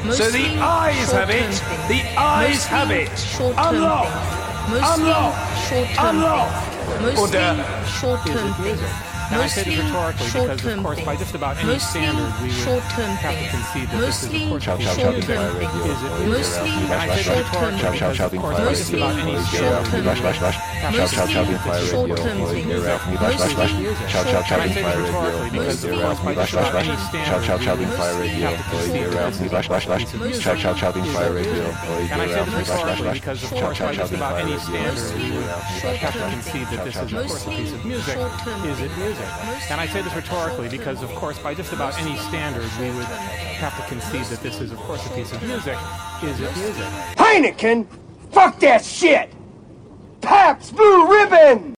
So the eyes have it. The eyes have it. Unlock. Unlock. Unlock. Mostly short-term things. And I say this rhetorically because, of course, by just about any standard, we would have to concede that this is, of course, a piece of music. And I say this rhetorically because, of course, by just about any standard, we would have to concede that this is, of course, a piece of music. And I say this rhetorically because, of course, by just about any standard, we would have to concede that this is, of course, a piece of music. And I say this rhetorically because, of course, by just about any standard, we would have to concede that this is, of course, a piece of music. Is it music? And I say this rhetorically because, of course, by just about any standard, we would have to concede that this is, of course, a piece of music. Is it music? Heineken? Fuck that shit! Pabst Blue Ribbon!